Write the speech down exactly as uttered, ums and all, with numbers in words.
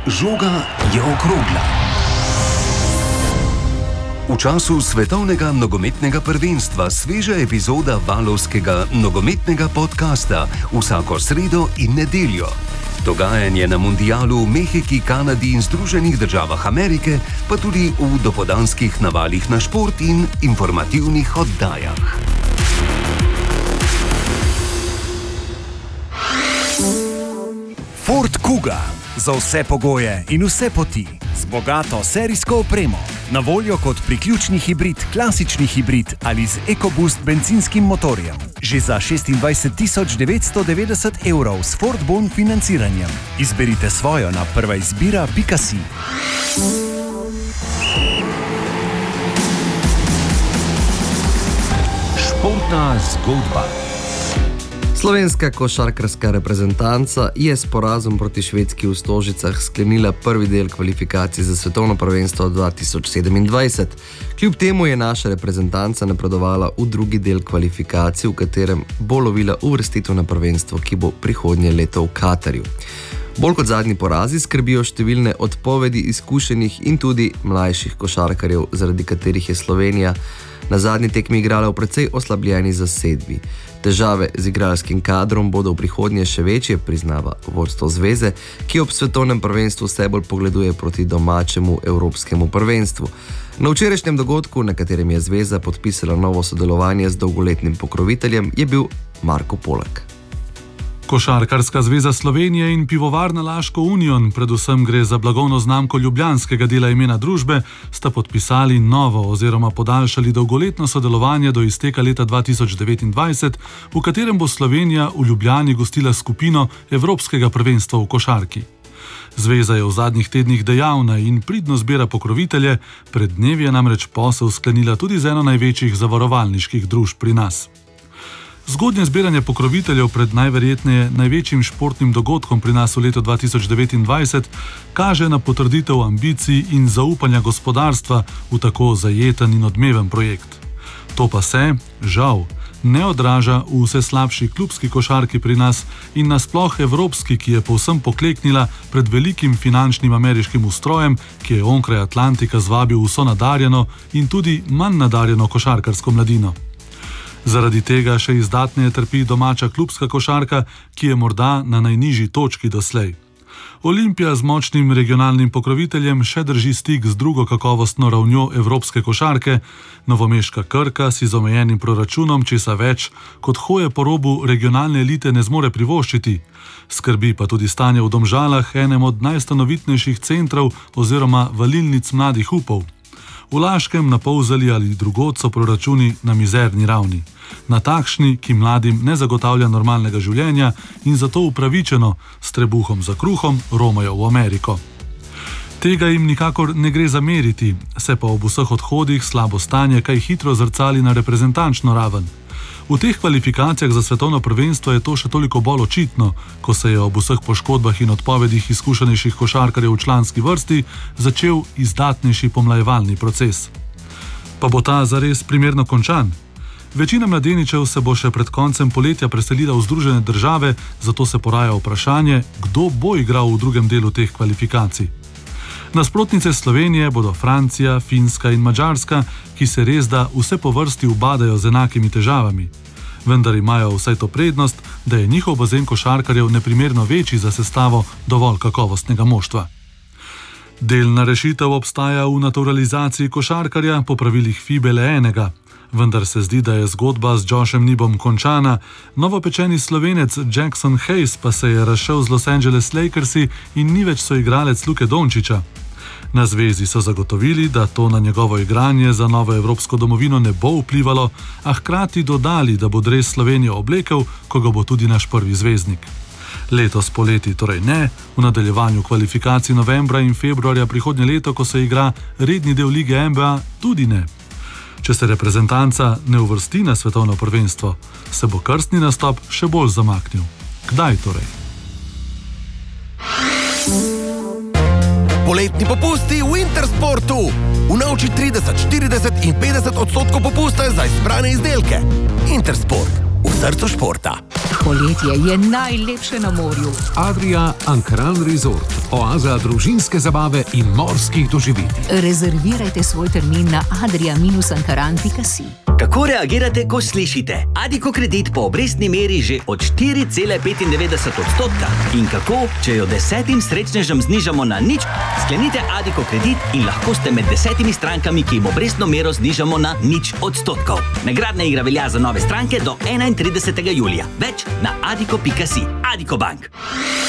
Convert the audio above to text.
Žoga je okrogla. V času svetovnega nogometnega prvenstva sveža epizoda valovskega nogometnega podcasta vsako sredo in nedeljo. Dogajanje na mundialu v Mehiki, Kanadi in Združenih državah Amerike, pa tudi v dopoldanskih navalih na šport in informativnih oddajah. Ford Kuga. Za vse pogoje in vse poti. Z bogato serijsko opremo. Na voljo kot priključni hibrid, klasični hibrid ali z EcoBoost bencinskim motorjem. Že za šestindvajset tisoč devetsto devetdeset evrov s Ford Bon financiranjem. Izberite svojo na prvaizbira pika si. Športna zgodba. Slovenska košarkarska reprezentanca je s porazom proti Švedski v Stožicah sklenila prvi del kvalifikacij za svetovno prvenstvo dva tisoč sedemindvajset. Kljub temu je naša reprezentanca napredovala v drugi del kvalifikacij, v katerem bo lovila uvrstitev na prvenstvo, ki bo prihodnje leto v Katarju. Bolj kot zadnji porazi skrbijo številne odpovedi izkušenih in tudi mlajših košarkarjev, zaradi katerih je Slovenija na zadnji tekmi igrala v precej oslabljeni zasedbi. Težave z igralskim kadrom bodo v prihodnje še večje, priznava vodstvo zveze, ki ob svetovnem prvenstvu vse bolj pogleduje proti domačemu evropskemu prvenstvu. Na včerajšnjem dogodku, na katerem je zveza podpisala novo sodelovanje z dolgoletnim pokroviteljem, je bil Marko Polak. Košarkarska zveza Slovenije in pivovarna Laško Union, predvsem gre za blagovno znamko ljubljanskega dela imena družbe, sta podpisali novo oziroma podaljšali dolgoletno sodelovanje do izteka leta dva tisoč devetindvajset, v katerem bo Slovenija v Ljubljani gostila skupino Evropskega prvenstva v košarki. Zveza je v zadnjih tednih dejavna in pridno zbira pokrovitelje, pred dnevi je namreč posel sklenila tudi z eno največjih zavarovalniških družb pri nas. Zgodnje zbiranje pokroviteljev pred najverjetneje največjim športnim dogodkom pri nas v letu dva tisoč devetindvajset kaže na potrditev ambicij in zaupanja gospodarstva v tako zajeten in odmeven projekt. To pa se, žal, ne odraža v vse slabši klubski košarki pri nas in nasploh evropski, ki je povsem pokleknila pred velikim finančnim ameriškim ustrojem, ki je onkraj Atlantika zvabil vso nadarjeno in tudi manj nadarjeno košarkarsko mladino. Zaradi tega še izdatneje trpi domača klubska košarka, ki je morda na najnižji točki doslej. Olimpija z močnim regionalnim pokroviteljem še drži stik z drugo kakovostno ravnjo evropske košarke, novomeška Krka si z omejenim proračunom česa več, kot hoje po robu regionalne elite ne zmore privoščiti. Skrbi pa tudi stanje v Domžalah, enem od najstanovitnejših centrov oziroma valilnic mladih upov. V Laškem, na Polzeli ali drugod so proračuni na mizerni ravni. Na takšni, ki mladim ne zagotavlja normalnega življenja in zato upravičeno s trebuhom za kruhom romajo v Ameriko. Tega jim nikakor ne gre zameriti, se pa ob vseh odhodih slabo stanje kaj hitro zrcali na reprezentančno raven. V teh kvalifikacijah za svetovno prvenstvo je to še toliko bolj očitno, ko se je ob vseh poškodbah in odpovedih izkušenejših košarkarjev v članski vrsti začel izdatnejši pomlajevalni proces. Pa bo ta zares primerno končan? Večina mladeničev se bo še pred koncem poletja preselila v Združene države, zato se poraja vprašanje, kdo bo igral v drugem delu teh kvalifikacij. Nasprotnice Slovenije bodo Francija, Finska in Madžarska, ki se res da vse po vrsti ubadajo z enakimi težavami. Vendar imajo vsaj to prednost, da je njihov bazen košarkarjev neprimerno večji za sestavo dovolj kakovostnega moštva. Delna rešitev obstaja v naturalizaciji košarkarja po pravilih FIBE le enega. Vendar se zdi, da je zgodba z Joshem Nibom končana, novopečeni Slovenec Jackson Hayes pa se je razšel z Los Angeles Lakersi in ni več soigralec Luke Dončića. Na zvezi so zagotovili, da to na njegovo igranje za novo evropsko domovino ne bo vplivalo, a hkrati dodali, da bo dres Slovenijo oblekel, ko ga bo tudi naš prvi zvezdnik. Letos poleti torej ne, v nadaljevanju kvalifikacij novembra in februarja prihodnje leto, ko se igra redni del lige N B A, tudi ne. Če se reprezentanca ne uvrsti na svetovno prvenstvo, se bo krstni nastop še bolj zamaknil. Kdaj torej? Poletni popusti v Intersportu. Unovči trideset, štirideset in petdeset odstotkov popusta za izbrane izdelke. Intersport. Vse srcu športa. Poletje je najlepše na morju. Adria Ankaran Resort, oaza družinske zabave in morskih doživetij. Rezervirajte svoj termin na adria ankaran pika si. Kako reagirate, ko slišite? Addiko kredit po obrestni meri že od štiri cele petindevetdeset odstotka. In kako, če jo desetim srečnežem znižamo na nič? Sklenite Addiko kredit in lahko ste med desetimi strankami, ki jim obrestno mero znižamo na nič odstotkov. Nagradna igra velja za nove stranke do enaintridesetega julija. Več na addiko pika si. Addiko Bank.